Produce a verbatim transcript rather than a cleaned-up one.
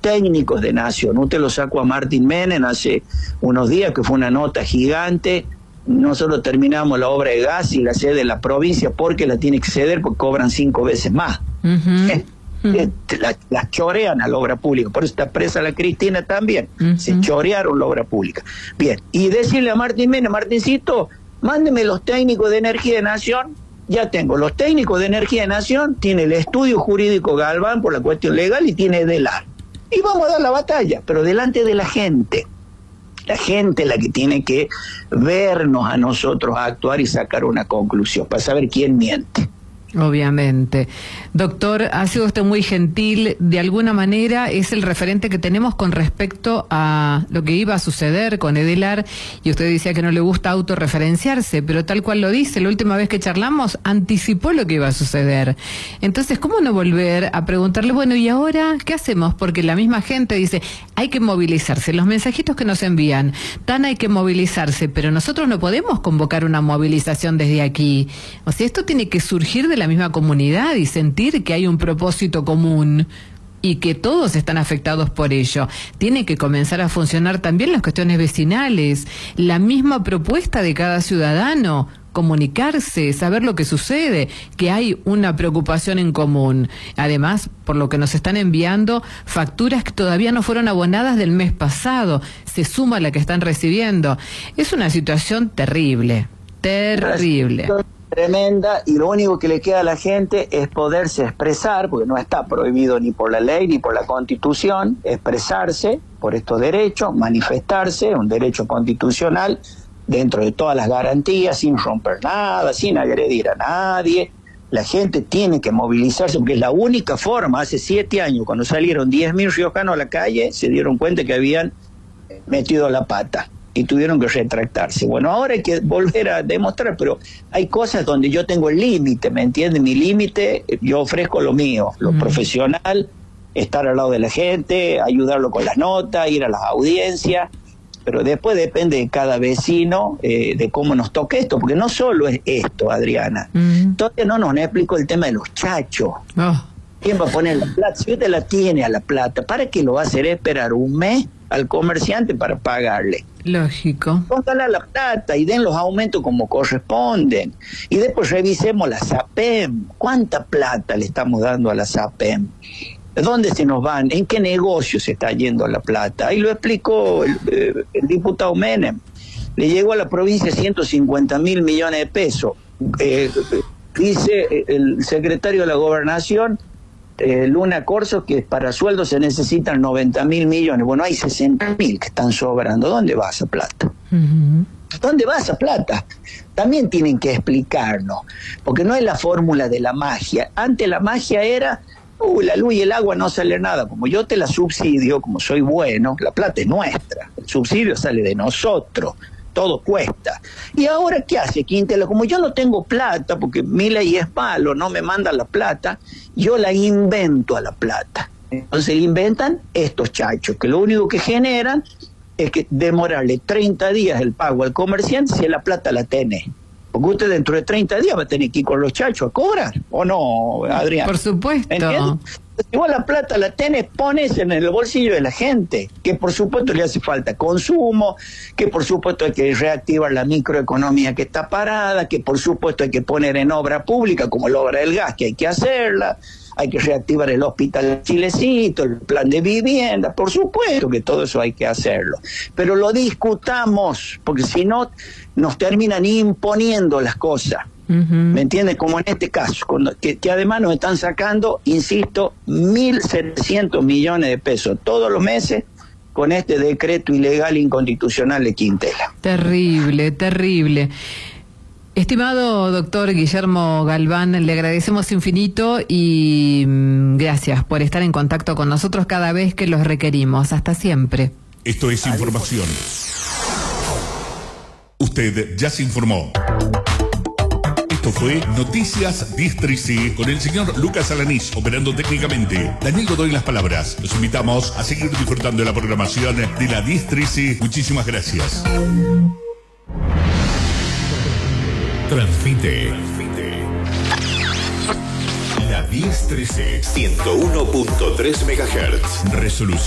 técnicos de Nación. Usted lo sacó a Martín Menem hace unos días, que fue una nota gigante. Nosotros terminamos la obra de gas y la cede en la provincia porque la tiene que ceder porque cobran cinco veces más. Uh-huh. eh, eh, la, la chorean a la obra pública, por eso está presa la Cristina también. Uh-huh. Se chorearon la obra pública. Bien, y decirle a Martín Menem, Martincito, mándeme los técnicos de Energía de Nación. Ya tengo los técnicos de Energía de Nación, tiene el estudio jurídico Galván por la cuestión legal y tiene DELAR. Y vamos a dar la batalla, pero delante de la gente. La gente es la que tiene que vernos a nosotros actuar y sacar una conclusión para saber quién miente. Obviamente. Doctor, ha sido usted muy gentil. De alguna manera es el referente que tenemos con respecto a lo que iba a suceder con Edelar, y usted decía que no le gusta autorreferenciarse, pero tal cual lo dice, la última vez que charlamos anticipó lo que iba a suceder. Entonces, ¿cómo no volver a preguntarle, bueno, ¿y ahora qué hacemos? Porque la misma gente dice, hay que movilizarse. Los mensajitos que nos envían, tan hay que movilizarse, pero nosotros no podemos convocar una movilización desde aquí. O sea, esto tiene que surgir de la misma comunidad y sentir que hay un propósito común y que todos están afectados por ello. Tiene que comenzar a funcionar también las cuestiones vecinales, la misma propuesta de cada ciudadano, comunicarse, saber lo que sucede, que hay una preocupación en común. Además, por lo que nos están enviando, facturas que todavía no fueron abonadas del mes pasado, se suma a la que están recibiendo. Es una situación terrible, terrible. Tremenda, y lo único que le queda a la gente es poderse expresar, porque no está prohibido ni por la ley ni por la Constitución, expresarse por estos derechos, manifestarse, un derecho constitucional, dentro de todas las garantías, sin romper nada, sin agredir a nadie. La gente tiene que movilizarse, porque es la única forma. Hace siete años, cuando salieron diez mil riojanos a la calle, se dieron cuenta que habían metido la pata y tuvieron que retractarse. Bueno, ahora hay que volver a demostrar, pero hay cosas donde yo tengo el límite, ¿me entiende? Mi límite, yo ofrezco lo mío, lo mm. profesional, estar al lado de la gente, ayudarlo con las notas, ir a las audiencias, pero después depende de cada vecino, eh, de cómo nos toque esto, porque no solo es esto, Adriana. Mm. Todavía no nos explico el tema de los chachos. Oh. ¿Quién va a poner la plata? Si usted la tiene a la plata, ¿para qué lo va a hacer esperar un mes al comerciante para pagarle? Lógico. Póngala la plata y den los aumentos como corresponden. Y después revisemos la SAPEM. ¿Cuánta plata le estamos dando a la SAPEM? ¿Dónde se nos van? ¿En qué negocio se está yendo la plata? Ahí lo explicó el, el, el diputado Menem. Le llegó a la provincia ciento cincuenta mil millones de pesos. Eh, dice el secretario de la Gobernación, Eh, Luna Corso, que para sueldos se necesitan noventa mil millones. Bueno, hay sesenta mil que están sobrando. ¿Dónde va esa plata? Uh-huh. ¿Dónde va esa plata? También tienen que explicarnos, porque no es la fórmula de la magia. Antes la magia era, uh, la luz y el agua no sale nada. Como yo te la subsidio, como soy bueno, la plata es nuestra. El subsidio sale de nosotros. Todo cuesta. ¿Y ahora qué hace Quintela? Como yo no tengo plata, porque Milei es malo, no me manda la plata, yo la invento a la plata. Entonces inventan estos chachos, que lo único que generan es que demorarle treinta días el pago al comerciante si la plata la tiene. Porque usted dentro de treinta días va a tener que ir con los chachos a cobrar, ¿o no, Adrián? Por supuesto. ¿Entiendes? Si vos la plata la tenés, pones en el bolsillo de la gente, que por supuesto le hace falta consumo, que por supuesto hay que reactivar la microeconomía que está parada, que por supuesto hay que poner en obra pública, como la obra del gas, que hay que hacerla, hay que reactivar el hospital Chilecito, el plan de vivienda, por supuesto que todo eso hay que hacerlo. Pero lo discutamos, porque si no nos terminan imponiendo las cosas. Uh-huh. ¿Me entiendes? Como en este caso, cuando, que, que además nos están sacando, insisto, mil setecientos millones de pesos todos los meses con este decreto ilegal e inconstitucional de Quintela. Terrible, terrible. Estimado doctor Guillermo Galván, le agradecemos infinito y mm, gracias por estar en contacto con nosotros cada vez que los requerimos. Hasta siempre. Esto es información. Usted ya se informó. Esto fue Noticias Districi con el señor Lucas Alanís operando técnicamente. Daniel Godoy en las palabras. Los invitamos a seguir disfrutando de la programación de la Districi. Muchísimas gracias. Transmite. La Districi ciento uno punto tres megahertz. Resolución.